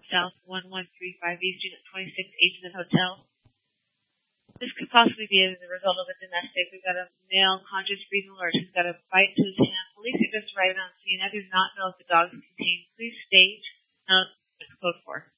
South 1135 East, Unit 26, Agent and Hotel. This could possibly be as a result of a domestic. We've got a male conscious breathing alert who's got a bite to his hand. Police are just arriving on scene. I do not know if the dog is contained. Please state. Code 4.